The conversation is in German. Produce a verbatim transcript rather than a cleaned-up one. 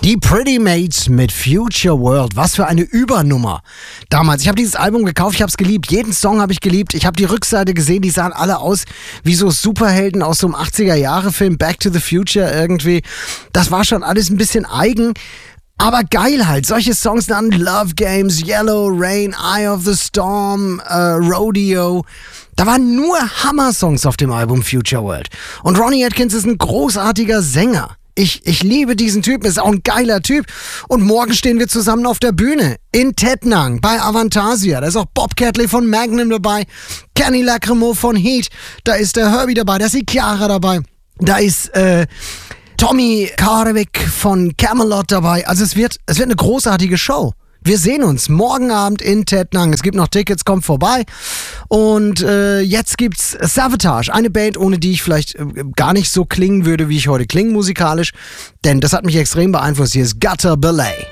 Die Pretty Mates mit Future World. Was für eine Übernummer. Damals, ich habe dieses Album gekauft, ich habe es geliebt. Jeden Song habe ich geliebt. Ich habe die Rückseite gesehen, die sahen alle aus wie so Superhelden aus so einem achtziger-Jahre-Film, Back to the Future irgendwie. Das war schon alles ein bisschen eigen. Aber geil halt. Solche Songs dann Love Games, Yellow Rain, Eye of the Storm, äh, Rodeo. Da waren nur Hammer-Songs auf dem Album Future World. Und Ronnie Atkins ist ein großartiger Sänger. Ich, ich liebe diesen Typen, ist auch ein geiler Typ. Und morgen stehen wir zusammen auf der Bühne in Tettnang bei Avantasia. Da ist auch Bob Catley von Magnum dabei, Kenny Lacremo von Heat, da ist der Herbie dabei, da ist die Chiara dabei, da ist äh, Tommy Karevik von Camelot dabei. Also es wird, es wird eine großartige Show. Wir sehen uns morgen Abend in Tettnang. Es gibt noch Tickets, kommt vorbei. Und äh, jetzt gibt's Savatage, eine Band, ohne die ich vielleicht äh, gar nicht so klingen würde, wie ich heute klinge musikalisch. Denn das hat mich extrem beeinflusst. Hier ist Gutter Ballet.